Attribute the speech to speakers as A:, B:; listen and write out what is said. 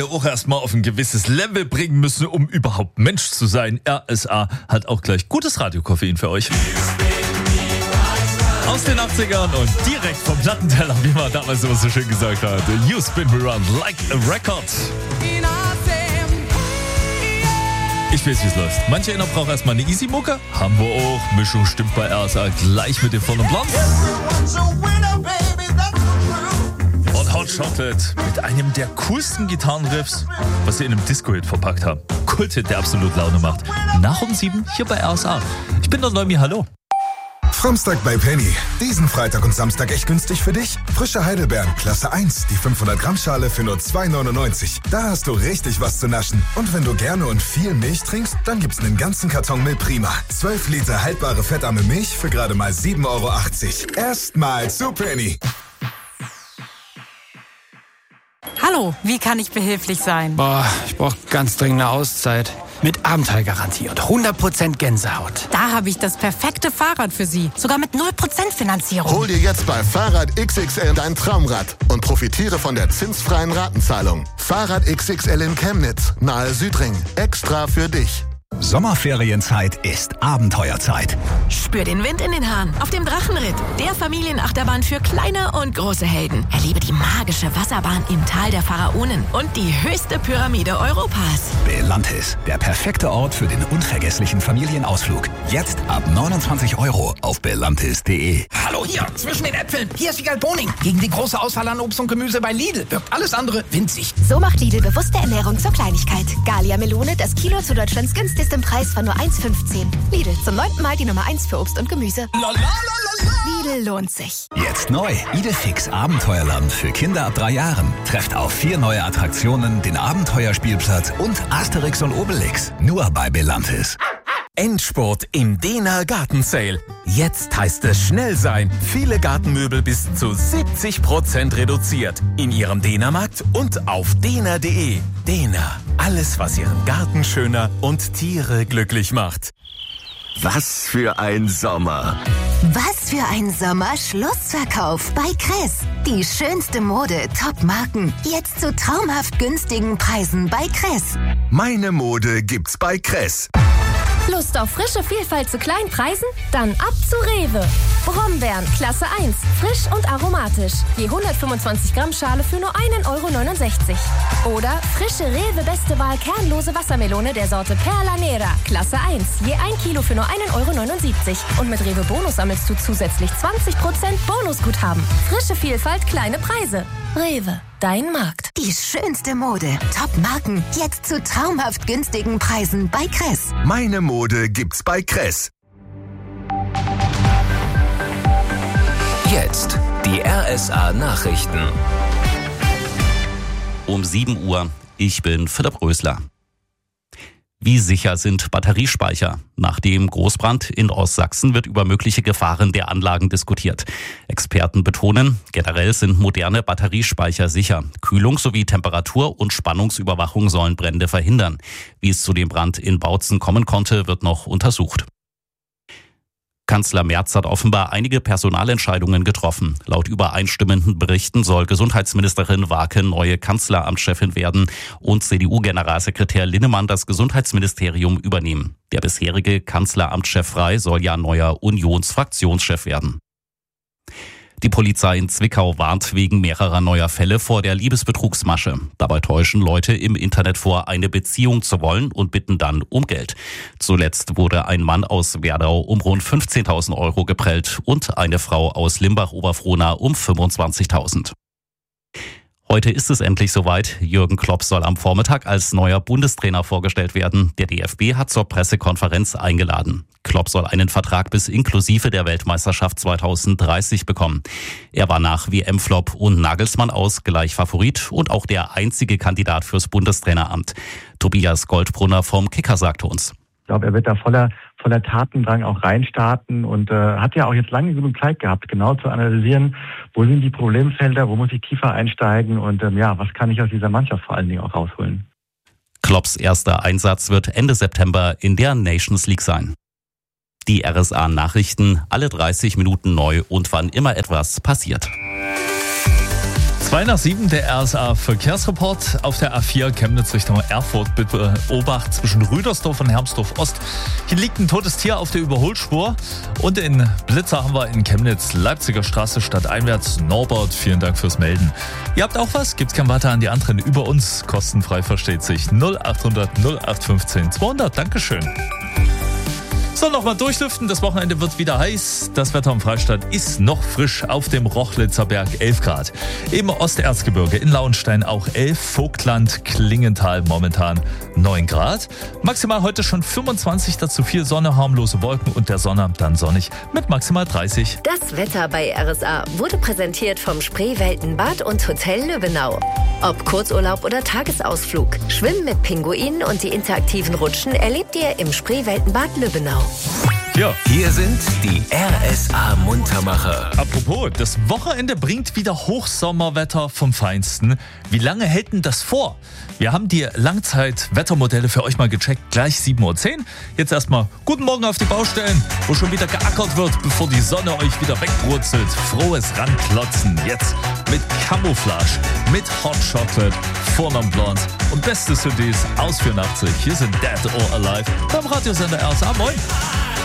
A: auch erstmal auf ein gewisses Level bringen müssen, um überhaupt Mensch zu sein. RSA hat auch gleich gutes Radiokoffein für euch. Aus den 80ern und direkt vom Plattenteller, wie man damals immer so schön gesagt hat. You spin me round like a record. Ich weiß, wie es läuft. Manche einer braucht erstmal eine Easy-Mucke. Haben wir auch. Mischung stimmt bei RSA gleich mit dem vollen Glanz. Und Hot Chocolate mit einem der coolsten Gitarrenriffs, was sie in einem Disco-Hit verpackt haben. Kulthit, der absolut Laune macht. Nach um 7 hier bei RSA. Ich bin der Neumi, hallo.
B: Fromstag bei Penny. Diesen Freitag und Samstag echt günstig für dich. Frische Heidelbeeren, Klasse 1, die 500 Gramm Schale für nur 2,99. Da hast du richtig was zu naschen. Und wenn du gerne und viel Milch trinkst, dann gibt's einen ganzen Karton Milprima. 12 Liter haltbare fettarme Milch für gerade mal 7,80 Euro. Erstmal zu Penny.
C: Hallo, wie kann ich behilflich sein?
D: Ich brauche ganz dringend eine Auszeit. Mit Abenteuergarantie und 100% Gänsehaut.
C: Da habe ich das perfekte Fahrrad für Sie. Sogar mit 0% Finanzierung.
E: Hol dir jetzt bei Fahrrad XXL dein Traumrad und profitiere von der zinsfreien Ratenzahlung. Fahrrad XXL in Chemnitz, nahe Südring. Extra für dich.
F: Sommerferienzeit ist Abenteuerzeit.
G: Spür den Wind in den Haaren auf dem Drachenritt, der Familienachterbahn für kleine und große Helden. Erlebe die magische Wasserbahn im Tal der Pharaonen und die höchste Pyramide Europas.
F: Belantis, der perfekte Ort für den unvergesslichen Familienausflug. Jetzt ab 29 Euro auf belantis.de.
D: Hallo hier, zwischen den Äpfeln. Hier ist Wiegald Boning. Gegen die große Auswahl an Obst und Gemüse bei Lidl wirkt alles andere winzig.
H: So macht Lidl bewusste Ernährung zur Kleinigkeit. Gallia Melone, das Kilo zu Deutschlands günstigsten Preis von nur 1,15. Lidl, zum 9. Mal die Nummer 1 für Obst und Gemüse. Lidl lohnt sich.
F: Jetzt neu. Idefix Abenteuerland für Kinder ab 3 Jahren. Trefft auf 4 neue Attraktionen, den Abenteuerspielplatz und Asterix und Obelix. Nur bei Belantis.
I: Endspurt im Dehner Gartensale. Jetzt heißt es schnell sein. Viele Gartenmöbel bis zu 70% reduziert. In Ihrem Dehnermarkt und auf dehner.de. Dehner. Alles, was Ihren Garten schöner und Tiere glücklich macht.
J: Was für ein Sommer.
H: Was für ein Sommer. Schlussverkauf bei Kress. Die schönste Mode, Top-Marken. Jetzt zu traumhaft günstigen Preisen bei Kress.
J: Meine Mode gibt's bei Kress.
K: Lust auf frische Vielfalt zu kleinen Preisen? Dann ab zu Rewe. Brombeeren, Klasse 1, frisch und aromatisch. Je 125 Gramm Schale für nur 1,69 Euro. Oder frische Rewe Beste Wahl kernlose Wassermelone der Sorte Perla Nera, Klasse 1. Je 1 Kilo für nur 1,79 Euro. Und mit Rewe Bonus sammelst du zusätzlich 20% Bonusguthaben. Frische Vielfalt, kleine Preise. Rewe, dein Markt.
H: Die schönste Mode, Top-Marken. Jetzt zu traumhaft günstigen Preisen bei Kress.
J: Meine Mode gibt's bei Kress.
L: Jetzt die RSA Nachrichten.
M: Um 7 Uhr. Ich bin Philipp Rösler. Wie sicher sind Batteriespeicher? Nach dem Großbrand in Ostsachsen wird über mögliche Gefahren der Anlagen diskutiert. Experten betonen, generell sind moderne Batteriespeicher sicher. Kühlung sowie Temperatur- und Spannungsüberwachung sollen Brände verhindern. Wie es zu dem Brand in Bautzen kommen konnte, wird noch untersucht. Kanzler Merz hat offenbar einige Personalentscheidungen getroffen. Laut übereinstimmenden Berichten soll Gesundheitsministerin Warken neue Kanzleramtschefin werden und CDU-Generalsekretär Linnemann das Gesundheitsministerium übernehmen. Der bisherige Kanzleramtschef Frey soll ja neuer Unionsfraktionschef werden. Die Polizei in Zwickau warnt wegen mehrerer neuer Fälle vor der Liebesbetrugsmasche. Dabei täuschen Leute im Internet vor, eine Beziehung zu wollen und bitten dann um Geld. Zuletzt wurde ein Mann aus Werdau um rund 15.000 Euro geprellt und eine Frau aus Limbach-Oberfrohna um 25.000. Heute ist es endlich soweit. Jürgen Klopp soll am Vormittag als neuer Bundestrainer vorgestellt werden. Der DFB hat zur Pressekonferenz eingeladen. Klopp soll einen Vertrag bis inklusive der Weltmeisterschaft 2030 bekommen. Er war nach WM-Flop und Nagelsmann aus gleich Favorit und auch der einzige Kandidat fürs Bundestraineramt. Tobias Goldbrunner vom Kicker sagte uns:
N: Ich glaube, er wird da voller Tatendrang auch reinstarten und hat ja auch jetzt lange genug Zeit gehabt, genau zu analysieren, wo sind die Problemfelder, wo muss ich tiefer einsteigen und was kann ich aus dieser Mannschaft vor allen Dingen auch rausholen.
M: Klopps erster Einsatz wird Ende September in der Nations League sein. Die RSA-Nachrichten alle 30 Minuten neu und wann immer etwas passiert.
A: 2:07, der RSA-Verkehrsreport auf der A4 Chemnitz Richtung Erfurt. Bitte Obacht zwischen Rüdersdorf und Hermsdorf Ost. Hier liegt ein totes Tier auf der Überholspur. Und in Blitzer haben wir in Chemnitz, Leipziger Straße stadteinwärts. Norbert, vielen Dank fürs Melden. Ihr habt auch was? Gibt's kein Weiter an die anderen über uns. Kostenfrei versteht sich. 0800 0815 200. Dankeschön. So, nochmal durchlüften. Das Wochenende wird wieder heiß. Das Wetter im Freistaat ist noch frisch. Auf dem Rochlitzer Berg 11 Grad. Im Osterzgebirge in Lauenstein auch 11. Vogtland, Klingenthal momentan 9 Grad. Maximal heute schon 25. Dazu viel Sonne, harmlose Wolken und der Sonnabend dann sonnig mit maximal 30.
O: Das Wetter bei RSA wurde präsentiert vom Spreeweltenbad und Hotel Lübbenau. Ob Kurzurlaub oder Tagesausflug, Schwimmen mit Pinguinen und die interaktiven Rutschen erlebt ihr im Spreeweltenbad Lübbenau.
A: Ja.
L: Hier sind die RSA-Muntermacher.
A: Apropos, das Wochenende bringt wieder Hochsommerwetter vom Feinsten. Wie lange hält denn das vor? Wir haben die Langzeitwettermodelle für euch mal gecheckt. Gleich 7:10 Uhr. Jetzt erstmal guten Morgen auf die Baustellen, wo schon wieder geackert wird, bevor die Sonne euch wieder wegbrutzelt. Frohes Ranklotzen. Jetzt mit Camouflage, mit Hot Chocolate, Vornamen Blond und beste CDs aus 84. Hier sind Dead or Alive beim Radiosender RSA. Moin.